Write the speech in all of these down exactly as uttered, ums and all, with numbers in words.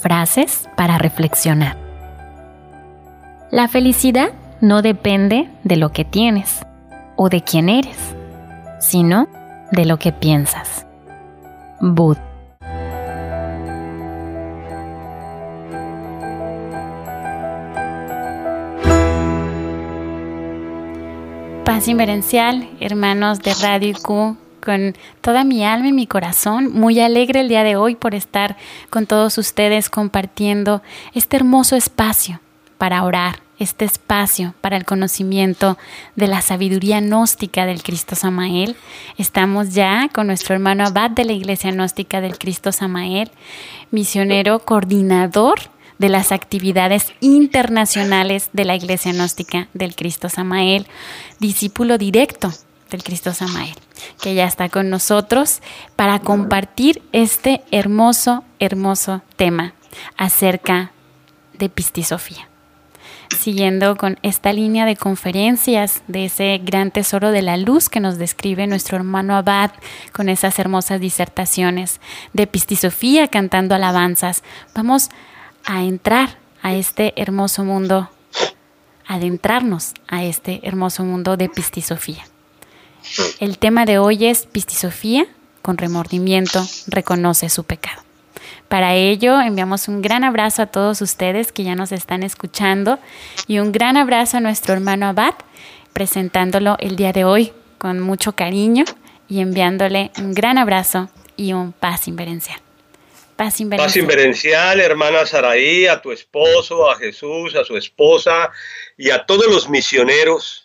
Frases para reflexionar. La felicidad no depende de lo que tienes o de quién eres, sino de lo que piensas. Bud. Paz inverencial, hermanos de Radio I Q, con toda mi alma y mi corazón, muy alegre el día de hoy por estar con todos ustedes compartiendo este hermoso espacio para orar, este espacio para el conocimiento de la sabiduría gnóstica del Cristo Samael. Estamos ya con nuestro hermano abad de la Iglesia Gnóstica del Cristo Samael, misionero coordinador de las actividades internacionales de la Iglesia Gnóstica del Cristo Samael, discípulo directo del Cristo Samael, que ya está con nosotros para compartir este hermoso, hermoso tema acerca de Pistisofía. Siguiendo con esta línea de conferencias de ese gran tesoro de la luz que nos describe nuestro hermano abad con esas hermosas disertaciones de Pistisofía cantando alabanzas, vamos a entrar a este hermoso mundo, adentrarnos a este hermoso mundo de Pistisofía. El tema de hoy es Pistisofía, con remordimiento, reconoce su pecado. Para ello, enviamos un gran abrazo a todos ustedes que ya nos están escuchando y un gran abrazo a nuestro hermano abad, presentándolo el día de hoy con mucho cariño y enviándole un gran abrazo y un paz inverencial. Paz inverencial. Paz inverencial, hermana Saraí, a tu esposo, a Jesús, a su esposa y a todos los misioneros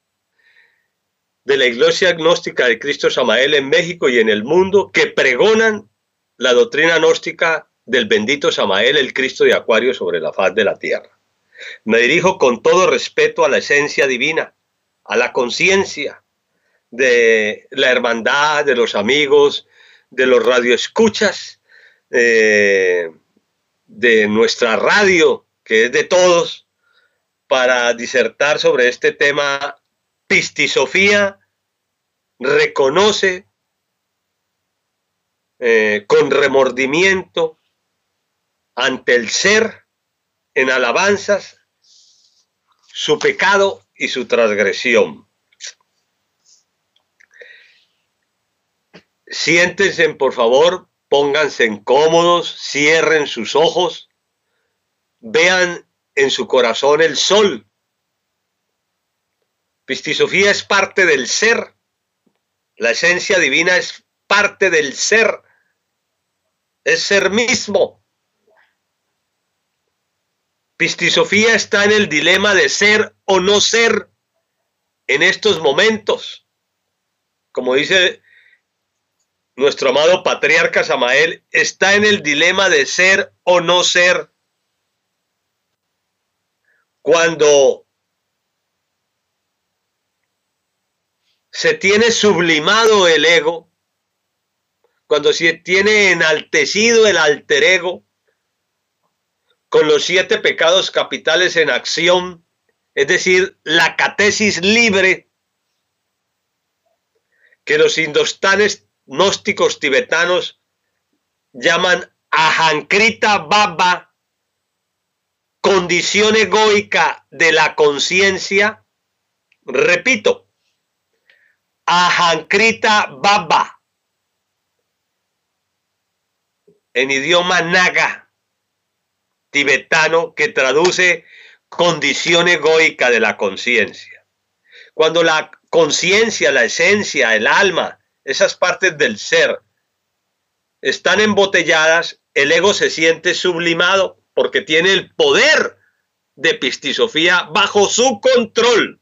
de la Iglesia Gnóstica de Cristo Samael en México y en el mundo que pregonan la doctrina gnóstica del bendito Samael, el Cristo de Acuario sobre la faz de la tierra. Me dirijo con todo respeto a la esencia divina, a la conciencia de la hermandad, de los amigos, de los radioescuchas, eh, de nuestra radio, que es de todos, para disertar sobre este tema. Pistisofía reconoce eh, con remordimiento ante el ser en alabanzas su pecado y su transgresión. Siéntense, por favor, pónganse cómodos, cierren sus ojos, vean en su corazón el sol. Pistisofía es parte del ser, la esencia divina es parte del ser, es ser mismo. Pistisofía está en el dilema de ser o no ser en estos momentos. Como dice nuestro amado patriarca Samael, está en el dilema de ser o no ser. Cuando se tiene sublimado el ego, cuando se tiene enaltecido el alter ego, con los siete pecados capitales en acción, es decir, la catesis libre, que los indostanes gnósticos tibetanos llaman ahankrita baba, condición egoica de la conciencia. Repito, ahankrita baba, en idioma naga tibetano, que traduce condición egoica de la conciencia. Cuando la conciencia, la esencia, el alma, esas partes del ser están embotelladas, el ego se siente sublimado porque tiene el poder de Pistisofía bajo su control.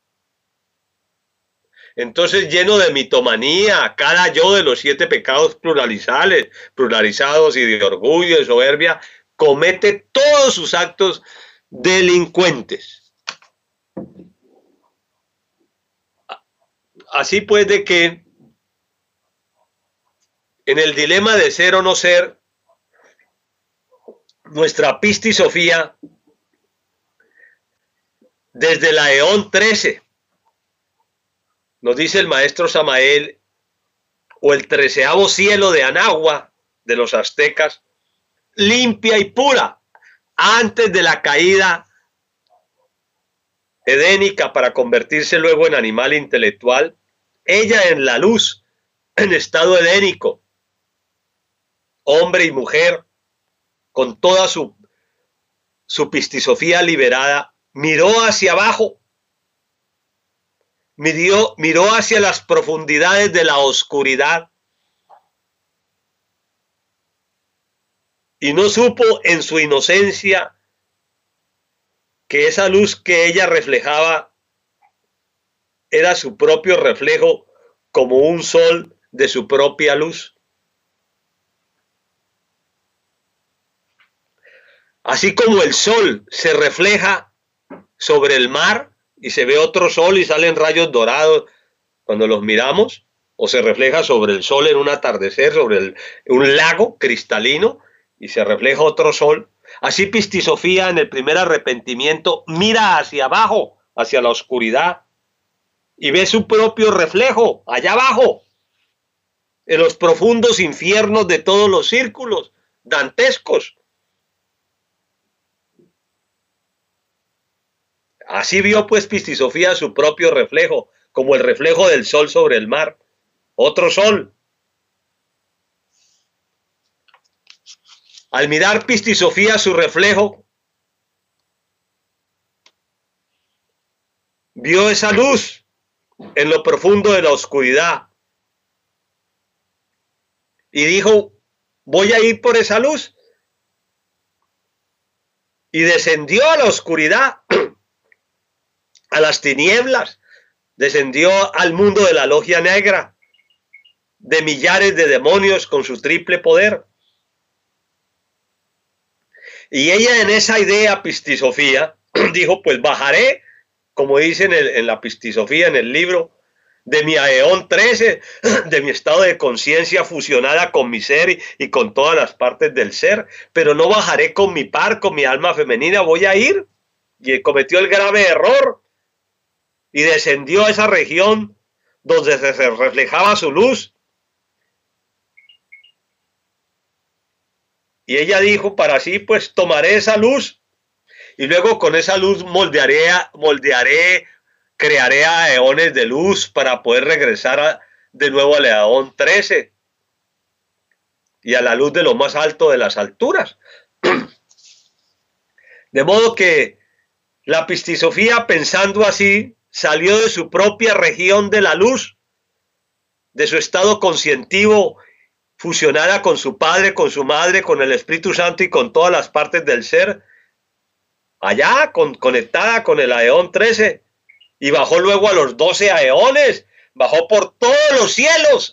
Entonces, lleno de mitomanía, cada yo de los siete pecados pluralizales, pluralizados y de orgullo, de soberbia, comete todos sus actos delincuentes. Así pues, de que en el dilema de ser o no ser, nuestra Pistisofía, desde la eón trece, nos dice el maestro Samael, o el treceavo cielo de Anahua de los aztecas, limpia y pura antes de la caída edénica para convertirse luego en animal intelectual. Ella en la luz, en estado edénico, hombre y mujer, con toda su, su pistisofía liberada, miró hacia abajo, miró, miró hacia las profundidades de la oscuridad y no supo en su inocencia que esa luz que ella reflejaba era su propio reflejo como un sol de su propia luz. Así como el sol se refleja sobre el mar y se ve otro sol y salen rayos dorados cuando los miramos, o se refleja sobre el sol en un atardecer, sobre el, un lago cristalino y se refleja otro sol. Así Pistisofía en el primer arrepentimiento mira hacia abajo, hacia la oscuridad, y ve su propio reflejo allá abajo, en los profundos infiernos de todos los círculos dantescos. Así vio pues Pistisofía su propio reflejo, como el reflejo del sol sobre el mar, otro sol. Al mirar Pistisofía su reflejo, vio esa luz en lo profundo de la oscuridad y dijo, voy a ir por esa luz. Y descendió a la oscuridad, a las tinieblas, descendió al mundo de la logia negra, de millares de demonios con su triple poder. Y ella en esa idea Pistisofía dijo, pues bajaré, como dice en, el, en la Pistisofía, en el libro, de mi aeón trece, de mi estado de conciencia fusionada con mi ser y, y con todas las partes del ser, pero no bajaré con mi par, con mi alma femenina, voy a ir. Y cometió el grave error y descendió a esa región donde se reflejaba su luz. Y ella dijo para sí, pues tomaré esa luz y luego con esa luz moldearé, moldearé, crearé a eones de luz para poder regresar a, de nuevo al eón trece y a la luz de lo más alto de las alturas. De modo que la Pistisofía, pensando así, salió de su propia región de la luz, de su estado conscientivo, fusionada con su padre, con su madre, con el Espíritu Santo y con todas las partes del ser, allá con, conectada con el aeón trece, y bajó luego a los doce aeones, bajó por todos los cielos,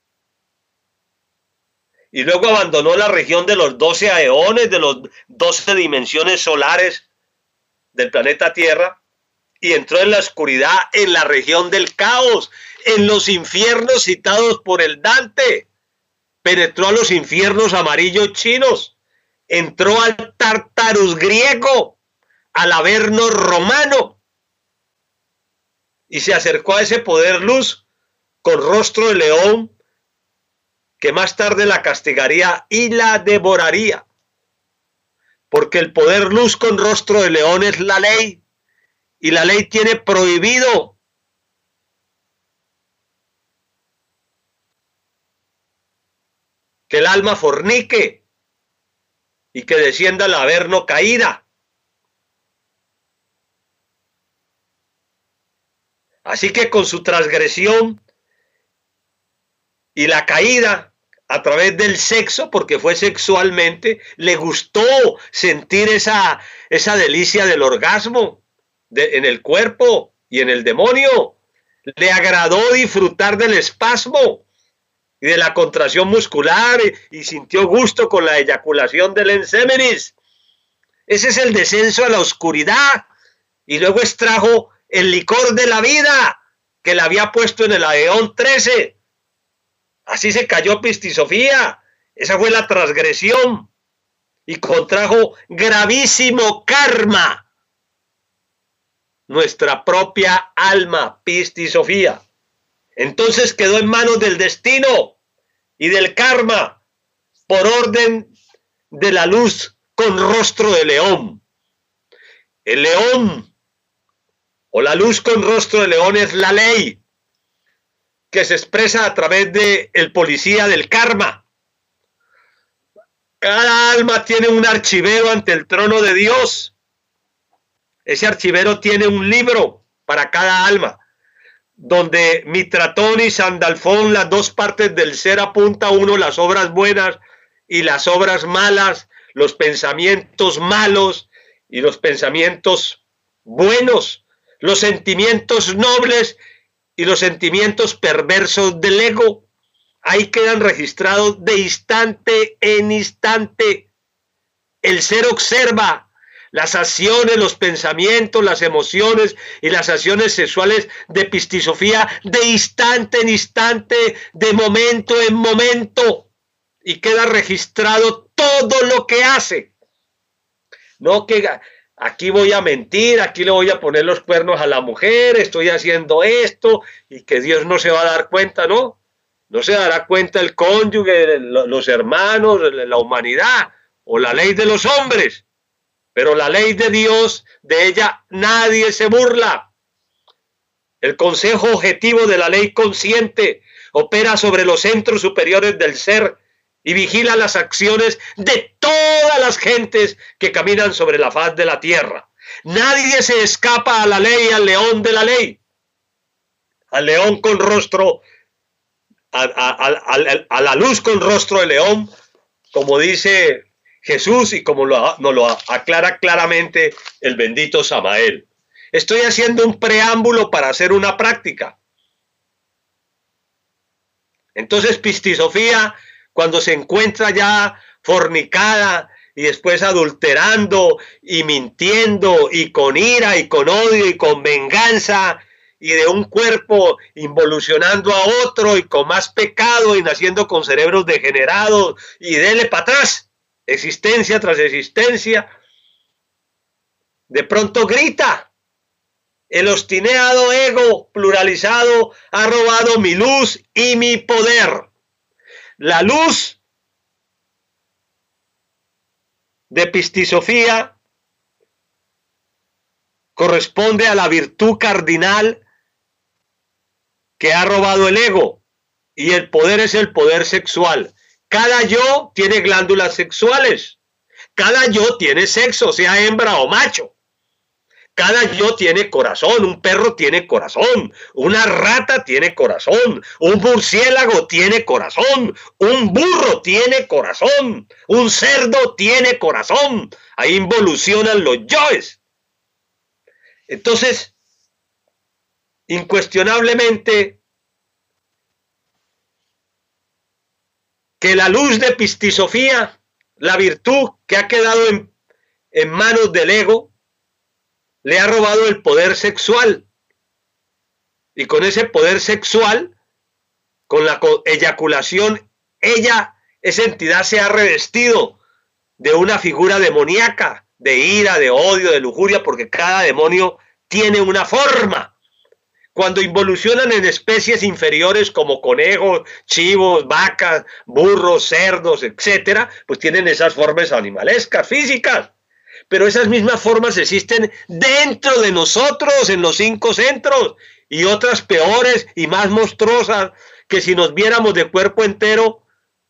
y luego abandonó la región de los doce aeones, de los doce dimensiones solares del planeta Tierra, y entró en la oscuridad, en la región del caos, en los infiernos citados por el Dante. Penetró a los infiernos amarillos chinos, entró al Tartarus griego, al Averno romano, y se acercó a ese poder luz con rostro de león, que más tarde la castigaría y la devoraría, porque el poder luz con rostro de león es la ley, y la ley tiene prohibido que el alma fornique y que descienda al averno caída. Así que con su transgresión y la caída a través del sexo, porque fue sexualmente, le gustó sentir esa, esa delicia del orgasmo de, en el cuerpo y en el demonio. Le agradó disfrutar del espasmo y de la contracción muscular y, y sintió gusto con la eyaculación del ensémenis. Ese es el descenso a la oscuridad. Y luego extrajo el licor de la vida que le había puesto en el aeón trece. Así se cayó Pistisofía. Esa fue la transgresión y contrajo gravísimo karma. Nuestra propia alma, Pistisofía. Entonces quedó en manos del destino y del karma por orden de la luz con rostro de león. El león o la luz con rostro de león es la ley que se expresa a través de el policía del karma. Cada alma tiene un archivero ante el trono de Dios. Ese archivero tiene un libro para cada alma, donde Mitratón y Sandalfón, las dos partes del ser, apunta uno las obras buenas y las obras malas, los pensamientos malos y los pensamientos buenos, los sentimientos nobles y los sentimientos perversos del ego. Ahí quedan registrados de instante en instante. El ser observa las acciones, los pensamientos, las emociones y las acciones sexuales de Pistisofía de instante en instante, de momento en momento, y queda registrado todo lo que hace. No que aquí voy a mentir, aquí le voy a poner los cuernos a la mujer, estoy haciendo esto, y que Dios no se va a dar cuenta, ¿no? No se dará cuenta el cónyuge, los hermanos, la humanidad o la ley de los hombres. Pero la ley de Dios, de ella nadie se burla. El consejo objetivo de la ley consciente opera sobre los centros superiores del ser y vigila las acciones de todas las gentes que caminan sobre la faz de la tierra. Nadie se escapa a la ley, al león de la ley, al león con rostro, a, a, a, a, a la luz con rostro de león, como dice Jesús y como lo, nos lo aclara claramente el bendito Samael. Estoy haciendo un preámbulo para hacer una práctica. Entonces Pistisofía, cuando se encuentra ya fornicada y después adulterando y mintiendo y con ira y con odio y con venganza y de un cuerpo involucionando a otro y con más pecado y naciendo con cerebros degenerados y dele para atrás, existencia tras existencia, de pronto grita: el obstinado ego pluralizado ha robado mi luz y mi poder. La luz de Pistisofía corresponde a la virtud cardinal que ha robado el ego, y el poder es el poder sexual. Cada yo tiene glándulas sexuales, cada yo tiene sexo, sea hembra o macho. Cada yo tiene corazón, un perro tiene corazón, una rata tiene corazón, un murciélago tiene corazón, un burro tiene corazón, un cerdo tiene corazón. Ahí involucionan los yoes. Entonces, incuestionablemente, que la luz de Pistisofía, la virtud que ha quedado en, en manos del ego, le ha robado el poder sexual. Y con ese poder sexual, con la eyaculación, ella, esa entidad se ha revestido de una figura demoníaca, de ira, de odio, de lujuria, porque cada demonio tiene una forma. Cuando involucionan en especies inferiores como conejos, chivos, vacas, burros, cerdos, etcétera, pues tienen esas formas animalescas, físicas. Pero esas mismas formas existen dentro de nosotros, en los cinco centros, y otras peores y más monstruosas, que si nos viéramos de cuerpo entero,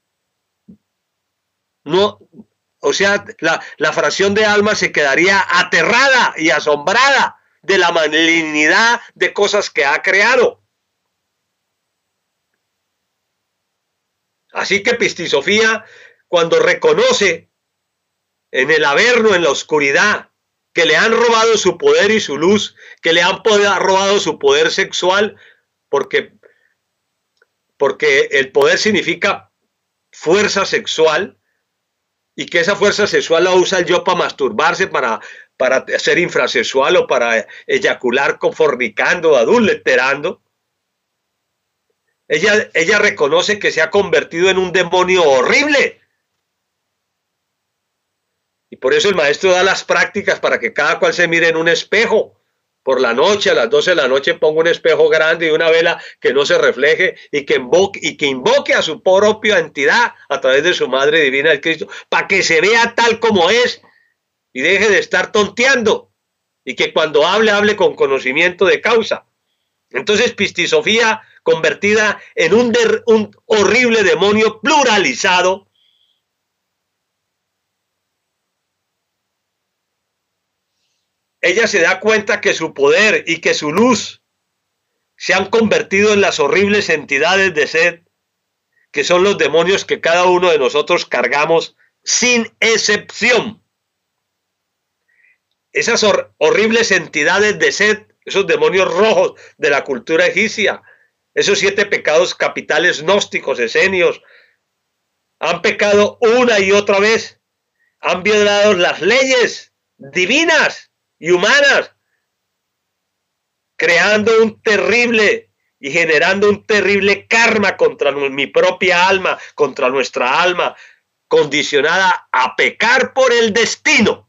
no, o sea, la, la fracción de alma se quedaría aterrada y asombrada de la malignidad de cosas que ha creado. Así que Pistisofía, cuando reconoce en el averno, en la oscuridad, que le han robado su poder y su luz, que le han robado su poder sexual, porque, porque el poder significa fuerza sexual, y que esa fuerza sexual la usa el yo para masturbarse, para, para ser infrasexual o para eyacular fornicando, adulterando. Ella, ella reconoce que se ha convertido en un demonio horrible. Y por eso el maestro da las prácticas para que cada cual se mire en un espejo por la noche, a las doce de la noche, ponga un espejo grande y una vela que no se refleje y que invoque, y que invoque a su propia entidad a través de su Madre Divina del Cristo, para que se vea tal como es y deje de estar tonteando, y que cuando hable, hable con conocimiento de causa. Entonces, Pistisofía, convertida en un, de, un horrible demonio pluralizado, ella se da cuenta que su poder y que su luz se han convertido en las horribles entidades de sed, que son los demonios que cada uno de nosotros cargamos sin excepción. Esas hor- horribles entidades de sed, esos demonios rojos de la cultura egipcia, esos siete pecados capitales gnósticos, esenios, han pecado una y otra vez, han violado las leyes divinas y humanas, creando un terrible y generando un terrible karma contra mi propia alma, contra nuestra alma, condicionada a pecar por el destino.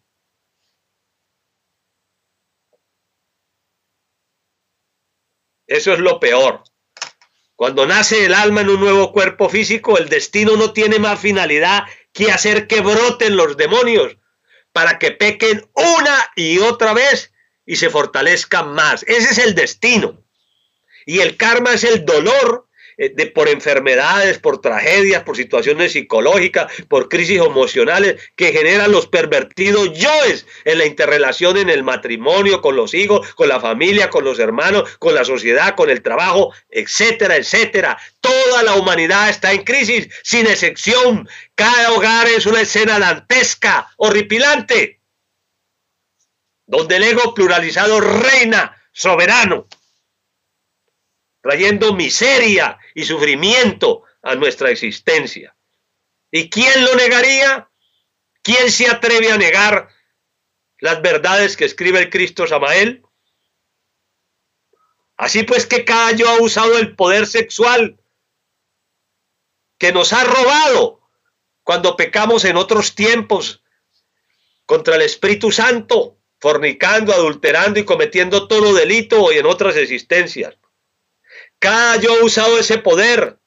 Eso es lo peor. Cuando nace el alma en un nuevo cuerpo físico, el destino no tiene más finalidad que hacer que broten los demonios, para que pequen una y otra vez y se fortalezcan más. Ese es el destino. Y el karma es el dolor eh, de, por enfermedades, por tragedias, por situaciones psicológicas, por crisis emocionales que generan los pervertidos yoes en la interrelación en el matrimonio, con los hijos, con la familia, con los hermanos, con la sociedad, con el trabajo, etcétera, etcétera. Toda la humanidad está en crisis, sin excepción. Cada hogar es una escena dantesca, horripilante, donde el ego pluralizado reina soberano, trayendo miseria y sufrimiento a nuestra existencia. ¿Y quién lo negaría? ¿Quién se atreve a negar las verdades que escribe el Cristo Samael? Así pues que cada yo ha usado el poder sexual que nos ha robado cuando pecamos en otros tiempos contra el Espíritu Santo, fornicando, adulterando y cometiendo todo delito y en otras existencias. Cada yo ha usado ese poder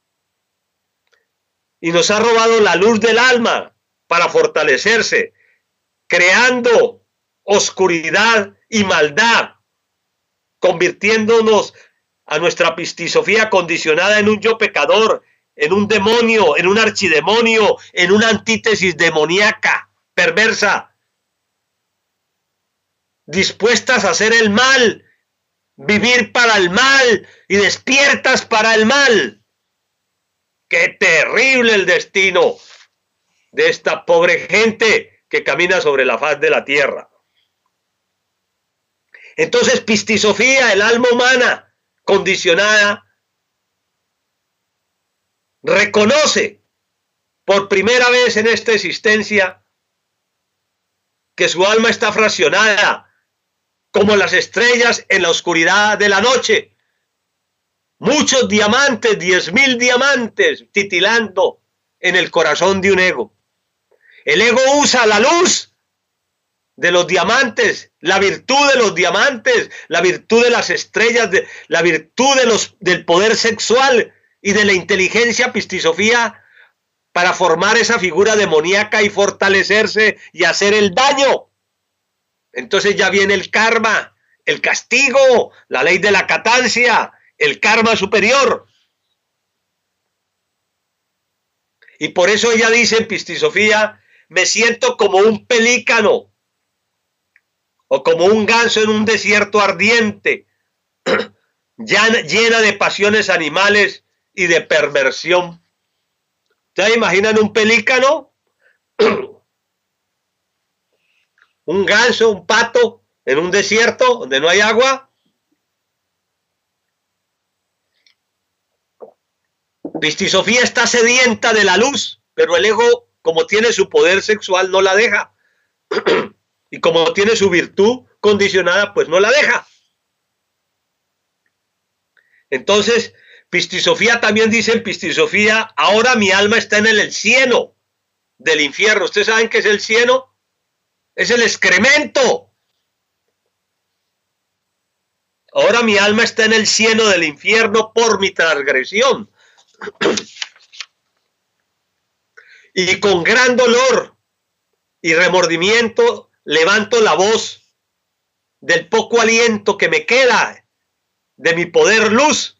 y nos ha robado la luz del alma para fortalecerse, creando oscuridad y maldad, convirtiéndonos a nuestra pistisofía condicionada en un yo pecador, en un demonio, en un archidemonio, en una antítesis demoníaca, perversa, dispuestas a hacer el mal, vivir para el mal y despiertas para el mal. ¡Qué terrible el destino de esta pobre gente que camina sobre la faz de la tierra! Entonces, pistisofía, el alma humana condicionada, reconoce por primera vez en esta existencia que su alma está fraccionada como las estrellas en la oscuridad de la noche. Muchos diamantes, diez mil diamantes titilando en el corazón de un ego. El ego usa la luz de los diamantes, la virtud de los diamantes, la virtud de las estrellas, de, la virtud de los, del poder sexual y de la inteligencia pistisofía para formar esa figura demoníaca y fortalecerse y hacer el daño. Entonces ya viene el karma, el castigo, la ley de la catancia, el karma superior. Y por eso ella dice en pistisofía, me siento como un pelícano o como un ganso en un desierto ardiente, llena de pasiones animales y de perversión. ¿Ustedes imaginan un pelícano? Un ganso, un pato en un desierto donde no hay agua. Pistisofía está sedienta de la luz, pero el ego, como tiene su poder sexual, no la deja. Y como tiene su virtud condicionada, pues no la deja. Entonces, pistisofía también dice en pistisofía, ahora mi alma está en el cieno del infierno. ¿Ustedes saben qué es el cieno? Es el excremento. Ahora mi alma está en el cieno del infierno por mi transgresión. Y con gran dolor y remordimiento levanto la voz del poco aliento que me queda de mi poder luz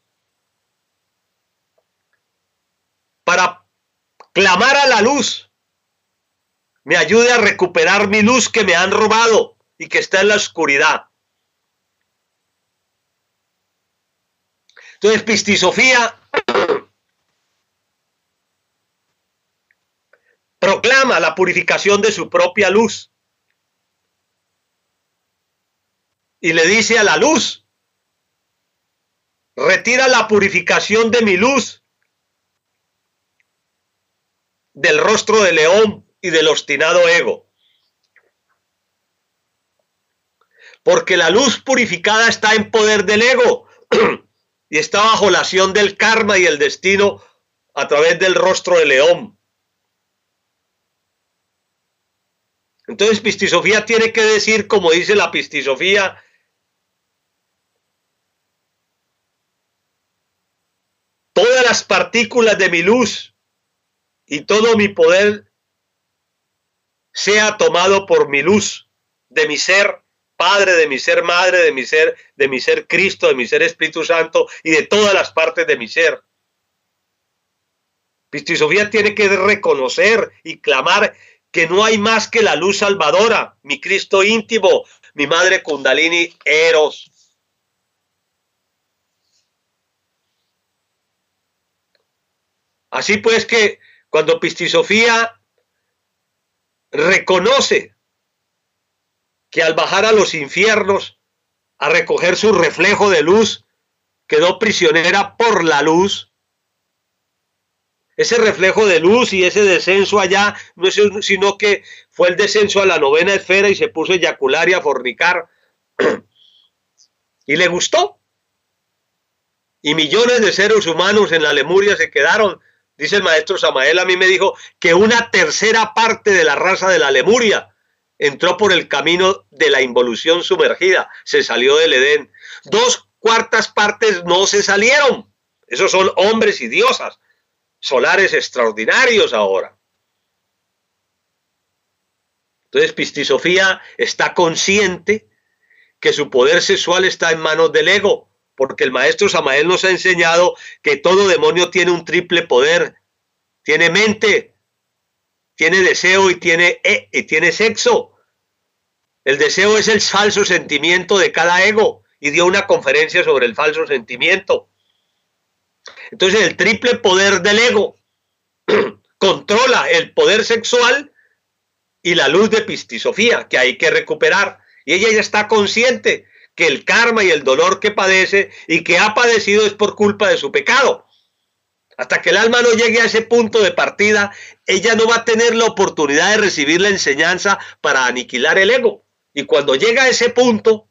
para clamar a la luz me ayude a recuperar mi luz que me han robado y que está en la oscuridad. Entonces, Pistisofía proclama la purificación de su propia luz y le dice a la luz: retira la purificación de mi luz del rostro de león y del obstinado ego, porque la luz purificada está en poder del ego y está bajo la acción del karma y el destino a través del rostro de león. Entonces Pistisofía tiene que decir, como dice la Pistisofía, todas las partículas de mi luz y todo mi poder sea tomado por mi luz, de mi ser Padre, de mi ser Madre, de mi ser, de mi ser Cristo, de mi ser Espíritu Santo y de todas las partes de mi ser. Pistisofía tiene que reconocer y clamar que no hay más que la luz salvadora, mi Cristo íntimo, mi Madre Kundalini Eros. Así pues que cuando Pistisofía reconoce que al bajar a los infiernos a recoger su reflejo de luz, quedó prisionera por la luz, ese reflejo de luz y ese descenso allá no es sino que fue el descenso a la novena esfera y se puso a eyacular y a fornicar y le gustó, y millones de seres humanos en la Lemuria se quedaron. Dice el maestro Samael, a mí me dijo que una tercera parte de la raza de la Lemuria entró por el camino de la involución sumergida, se salió del Edén. Dos cuartas partes no se salieron. Esos son hombres y diosas solares extraordinarios ahora. Entonces Pistisofía está consciente que su poder sexual está en manos del ego, porque el maestro Samael nos ha enseñado que todo demonio tiene un triple poder. Tiene mente, tiene deseo y tiene, e, y tiene sexo. El deseo es el falso sentimiento de cada ego, y dio una conferencia sobre el falso sentimiento. Entonces el triple poder del ego controla el poder sexual y la luz de Pistisofía, que hay que recuperar. Y ella ya está consciente que el karma y el dolor que padece y que ha padecido es por culpa de su pecado. Hasta que el alma no llegue a ese punto de partida, ella no va a tener la oportunidad de recibir la enseñanza para aniquilar el ego. Y cuando llega a ese punto,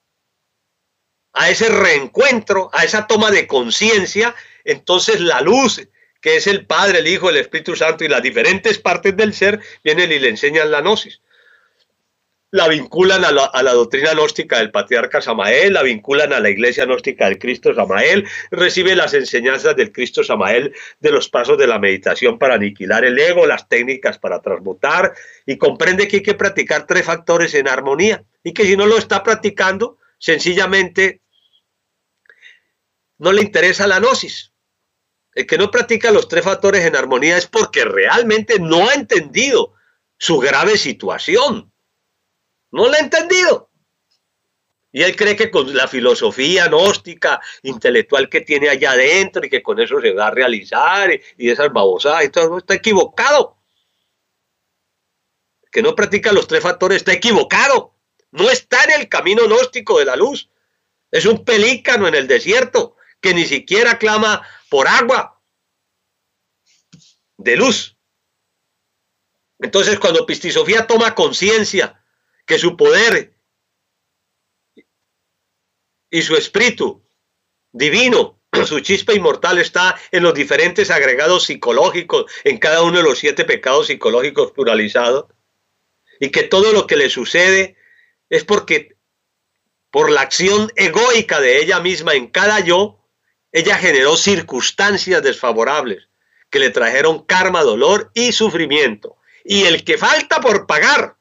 a ese reencuentro, a esa toma de conciencia, entonces la luz, que es el Padre, el Hijo, el Espíritu Santo y las diferentes partes del ser, vienen y le enseñan la gnosis. La vinculan a la, a la doctrina gnóstica del patriarca Samael, la vinculan a la iglesia gnóstica del Cristo Samael, recibe las enseñanzas del Cristo Samael de los pasos de la meditación para aniquilar el ego, las técnicas para transmutar, y comprende que hay que practicar tres factores en armonía, y que si no lo está practicando, sencillamente no le interesa la gnosis. El que no practica los tres factores en armonía es porque realmente no ha entendido su grave situación. No la ha entendido. Y él cree que con la filosofía gnóstica, intelectual que tiene allá adentro y que con eso se va a realizar y, y esas babosadas y todo, está equivocado. El que no practica los tres factores está equivocado. No está en el camino gnóstico de la luz. Es un pelícano en el desierto que ni siquiera clama por agua de luz. Entonces, cuando Pistisofía toma conciencia que su poder y su espíritu divino, su chispa inmortal, está en los diferentes agregados psicológicos, en cada uno de los siete pecados psicológicos pluralizados, y que todo lo que le sucede es porque por la acción egoica de ella misma en cada yo, ella generó circunstancias desfavorables que le trajeron karma, dolor y sufrimiento. Y el que falta por pagar,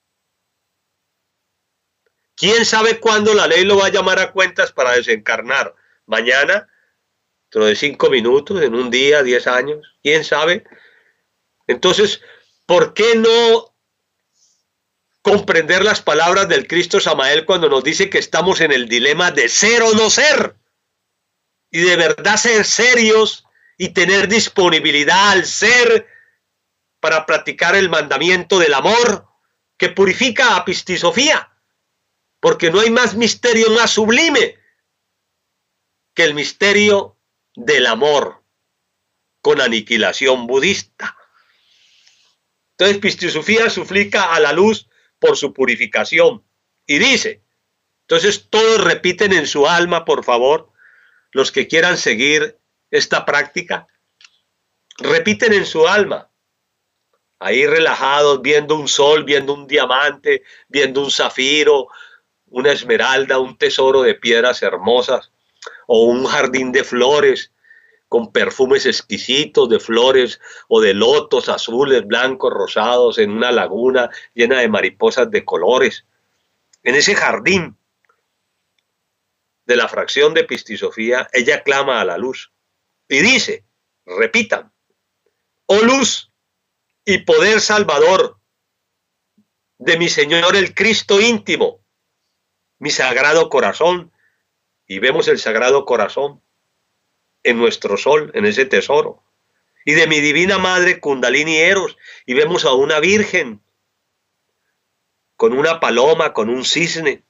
¿quién sabe cuándo la ley lo va a llamar a cuentas para desencarnar? ¿Mañana? ¿Dentro de cinco minutos? ¿En un día? ¿Diez años? ¿Quién sabe? Entonces, ¿por qué no comprender las palabras del Cristo Samael cuando nos dice que estamos en el dilema de ser o no ser? Y de verdad ser serios y tener disponibilidad al ser para practicar el mandamiento del amor que purifica a Pistisofía, porque no hay más misterio más sublime que el misterio del amor con aniquilación budista. Entonces Pistisofía suplica a la luz por su purificación y dice, entonces todos repiten en su alma, por favor, los que quieran seguir esta práctica, repiten en su alma, ahí relajados, viendo un sol, viendo un diamante, viendo un zafiro, una esmeralda, un tesoro de piedras hermosas, o un jardín de flores, con perfumes exquisitos de flores, o de lotos azules, blancos, rosados, en una laguna llena de mariposas de colores. En ese jardín de la fracción de Pistisofía, ella clama a la luz y dice, repitan, oh luz y poder salvador de mi Señor el Cristo íntimo, mi sagrado corazón, y vemos el sagrado corazón en nuestro sol, en ese tesoro, y de mi divina madre Kundalini Eros, y vemos a una virgen con una paloma, con un cisne.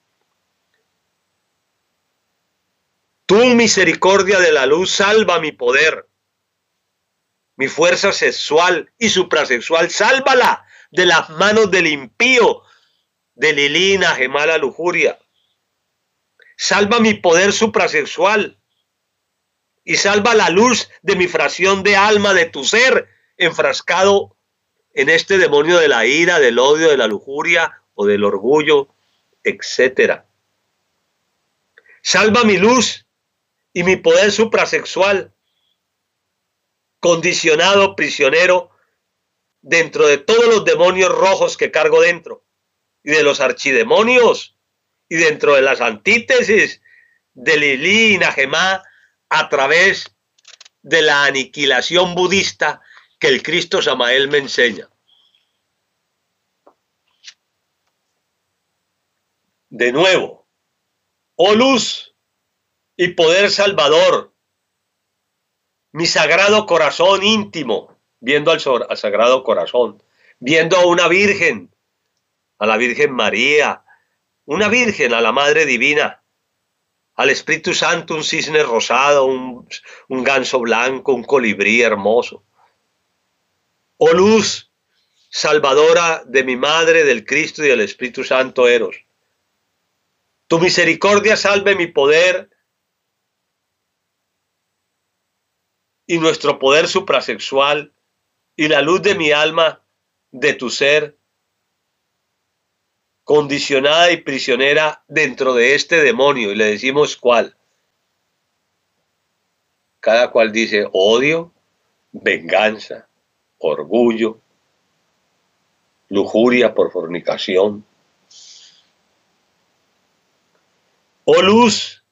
Tu misericordia de la luz salva mi poder, mi fuerza sexual y suprasexual, sálvala de las manos del impío, de Lilina, gemala lujuria. Salva mi poder suprasexual y salva la luz de mi fracción de alma, de tu ser, enfrascado en este demonio de la ira, del odio, de la lujuria o del orgullo, etcétera. Salva mi luz y mi poder suprasexual, condicionado, prisionero, dentro de todos los demonios rojos que cargo dentro, y de los archidemonios, y dentro de las antítesis de Lili y Najemá, a través de la aniquilación budista que el Cristo Samael me enseña. De nuevo, oh luz y poder salvador, mi sagrado corazón íntimo, viendo al, al sagrado corazón, viendo a una virgen, a la Virgen María, una virgen, a la Madre Divina, al Espíritu Santo, un cisne rosado, un, un ganso blanco, un colibrí hermoso. Oh luz salvadora de mi Madre, del Cristo y del Espíritu Santo Eros, tu misericordia salve mi poder y nuestro poder suprasexual y la luz de mi alma, de tu ser, condicionada y prisionera dentro de este demonio. Y le decimos cuál. Cada cual dice odio, venganza, orgullo, lujuria por fornicación. Oh luz,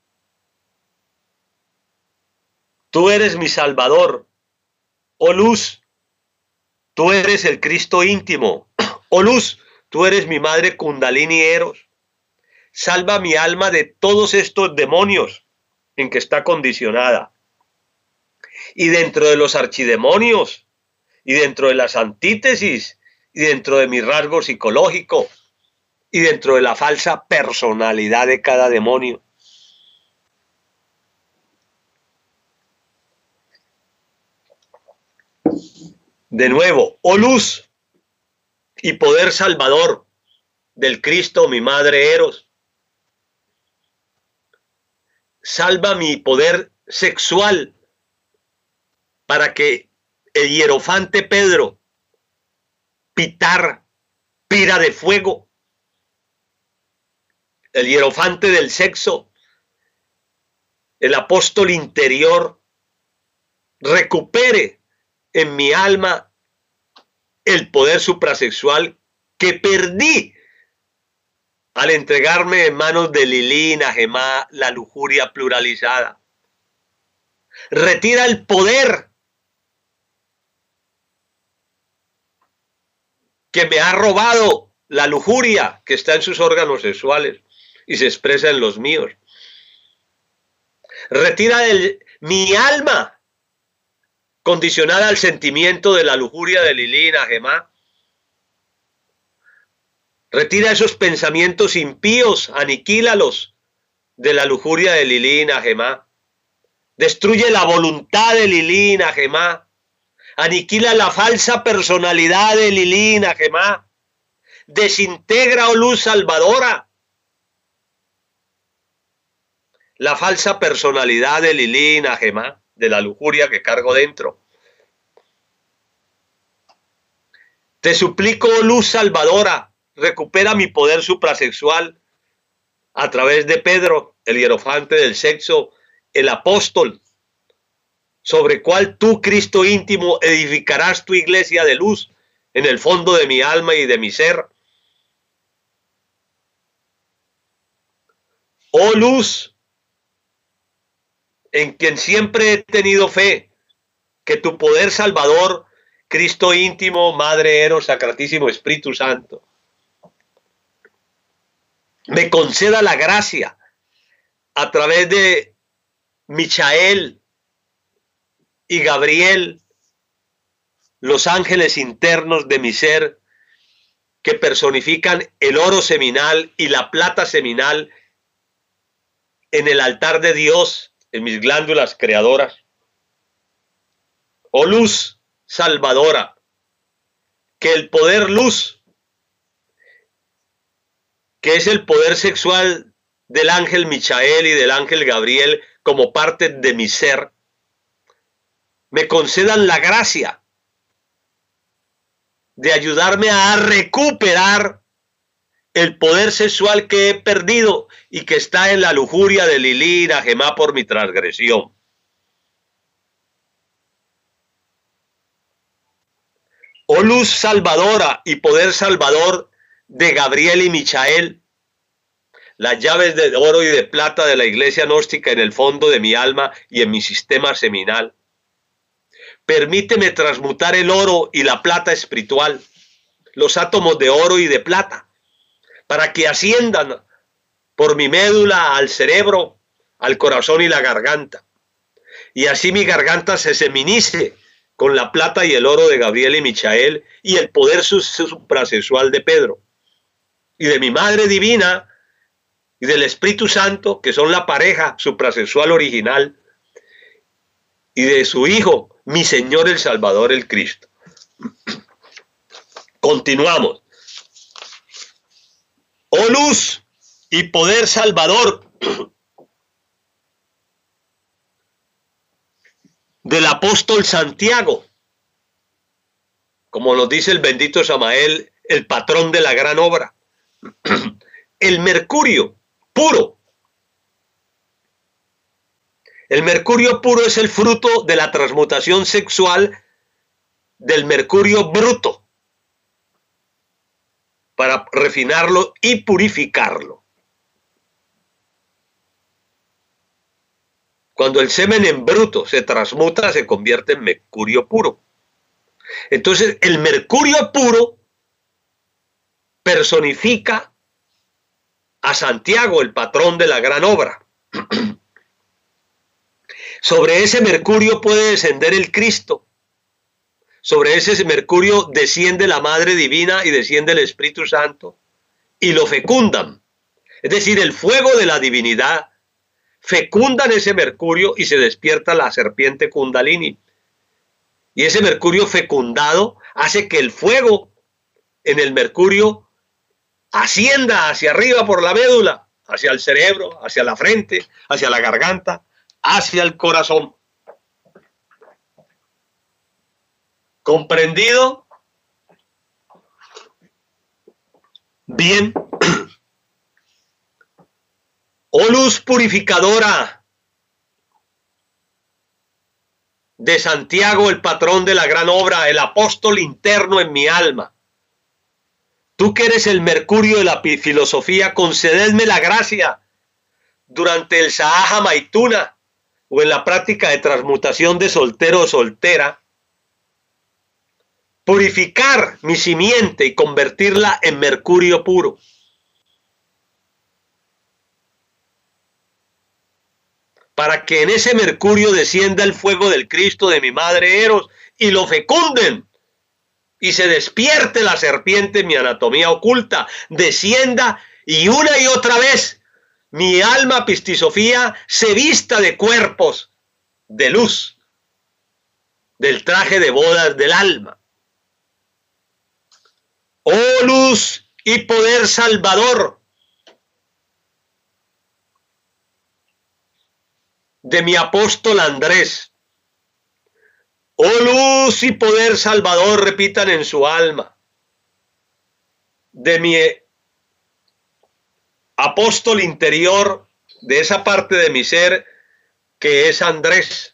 tú eres mi salvador. Oh luz, tú eres el Cristo íntimo. Oh luz, tú eres mi madre Kundalini Eros. Salva mi alma de todos estos demonios en que está condicionada. Y dentro de los archidemonios, y dentro de las antítesis, y dentro de mi rasgo psicológico, y dentro de la falsa personalidad de cada demonio. De nuevo, oh luz y poder salvador del Cristo, mi madre Eros. Salva mi poder sexual para que el hierofante Pedro, Pitar, pira de fuego, el hierofante del sexo, el apóstol interior, recupere en mi alma el poder suprasexual que perdí al entregarme en manos de Lilí y Najemá la lujuria pluralizada. Retira el poder que me ha robado la lujuria que está en sus órganos sexuales y se expresa en los míos. Retira el, mi alma condicionada al sentimiento de la lujuria de Lilí y Najemá. Retira esos pensamientos impíos, aniquílalos de la lujuria de Lilí y Najemá. Destruye la voluntad de Lilí y Najemá. Aniquila la falsa personalidad de Lilí y Najemá. Desintegra, oh luz salvadora, la falsa personalidad de Lilí y Najemá, de la lujuria que cargo dentro. Te suplico, oh luz salvadora, recupera mi poder suprasexual a través de Pedro, el hierofante del sexo, el apóstol, sobre cual tú, Cristo íntimo, edificarás tu iglesia de luz en el fondo de mi alma y de mi ser. Oh luz, en quien siempre he tenido fe, que tu poder salvador, Cristo íntimo, Madre Eros, Sacratísimo Espíritu Santo, me conceda la gracia a través de Michael y Gabriel, los ángeles internos de mi ser, que personifican el oro seminal y la plata seminal en el altar de Dios, en mis glándulas creadoras. Oh luz salvadora, que el poder luz, que es el poder sexual del ángel Michael y del ángel Gabriel como parte de mi ser, me concedan la gracia de ayudarme a recuperar el poder sexual que he perdido y que está en la lujuria de Lilí y Najemá por mi transgresión. Oh luz salvadora y poder salvador de Gabriel y Michael, las llaves de oro y de plata de la iglesia gnóstica en el fondo de mi alma y en mi sistema seminal. Permíteme transmutar el oro y la plata espiritual, los átomos de oro y de plata, para que asciendan por mi médula al cerebro, al corazón y la garganta. Y así mi garganta se seminice con la plata y el oro de Gabriel y Michael y el poder suprasexual de Pedro. Y de mi Madre Divina y del Espíritu Santo, que son la pareja suprasexual original, y de su Hijo, mi Señor el Salvador, el Cristo. Continuamos. Oh luz y poder salvador del apóstol Santiago, como nos dice el bendito Samael, el patrón de la gran obra. El mercurio puro. El mercurio puro es el fruto de la transmutación sexual del mercurio bruto para refinarlo y purificarlo. Cuando el semen en bruto se transmuta, se convierte en mercurio puro. Entonces, el mercurio puro personifica a Santiago, el patrón de la gran obra. Sobre ese mercurio puede descender el Cristo. Sobre ese mercurio desciende la Madre Divina y desciende el Espíritu Santo y lo fecundan. Es decir, el fuego de la divinidad fecundan ese mercurio y se despierta la serpiente Kundalini. Y ese mercurio fecundado hace que el fuego en el mercurio ascienda hacia arriba por la médula, hacia el cerebro, hacia la frente, hacia la garganta, hacia el corazón. ¿Comprendido? Bien. Oh luz purificadora de Santiago, el patrón de la gran obra, el apóstol interno en mi alma. Tú que eres el mercurio de la filosofía, concededme la gracia durante el Sahaja Maituna o en la práctica de transmutación de soltero o soltera, purificar mi simiente y convertirla en mercurio puro. Para que en ese mercurio descienda el fuego del Cristo de mi madre Eros y lo fecunden y se despierte la serpiente en mi anatomía oculta, descienda y una y otra vez mi alma Pistisofía se vista de cuerpos de luz, del traje de bodas del alma. Oh luz y poder salvador de mi apóstol Andrés. Oh luz y poder salvador, repitan en su alma, de mi apóstol interior, de esa parte de mi ser que es Andrés.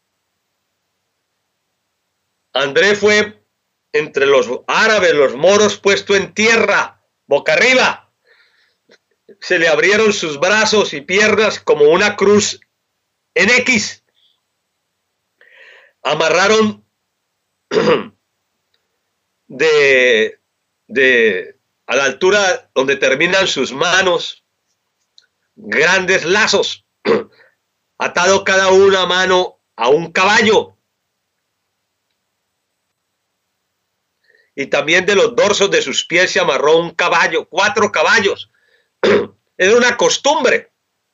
Andrés fue entre los árabes, los moros, puesto en tierra, boca arriba. Se le abrieron sus brazos y piernas como una cruz en X. Amarraron de, de a la altura donde terminan sus manos grandes lazos, atado cada una mano a un caballo. Y también de los dorsos de sus pies se amarró un caballo, cuatro caballos. Era una costumbre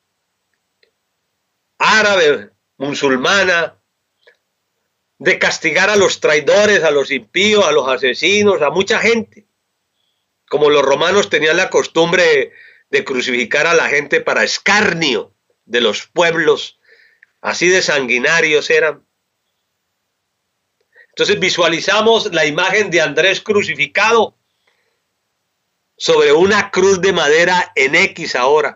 árabe, musulmana, de castigar a los traidores, a los impíos, a los asesinos, a mucha gente. Como los romanos tenían la costumbre de crucificar a la gente para escarnio de los pueblos, así de sanguinarios eran. Entonces visualizamos la imagen de Andrés crucificado sobre una cruz de madera en X ahora.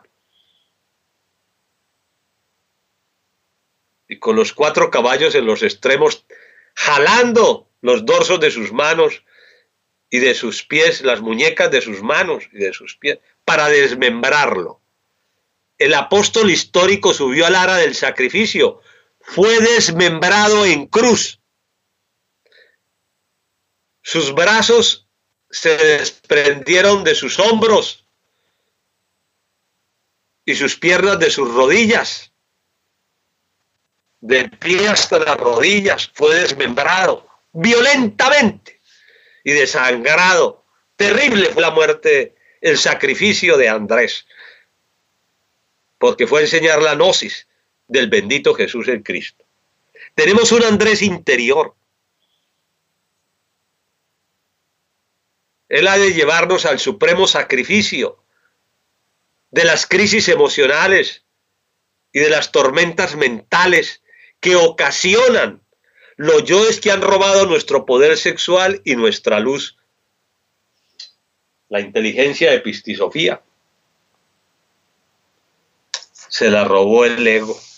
Y con los cuatro caballos en los extremos, jalando los dorsos de sus manos y de sus pies, las muñecas de sus manos y de sus pies, para desmembrarlo. El apóstol histórico subió al ara del sacrificio, fue desmembrado en cruz. Sus brazos se desprendieron de sus hombros y sus piernas de sus rodillas. De pie hasta las rodillas fue desmembrado violentamente y desangrado. Terrible fue la muerte, el sacrificio de Andrés, porque fue a enseñar la gnosis del bendito Jesús el Cristo. Tenemos un Andrés interior. Él ha de llevarnos al supremo sacrificio de las crisis emocionales y de las tormentas mentales que ocasionan los yoes que han robado nuestro poder sexual y nuestra luz. La inteligencia de Pistisofía se la robó el ego.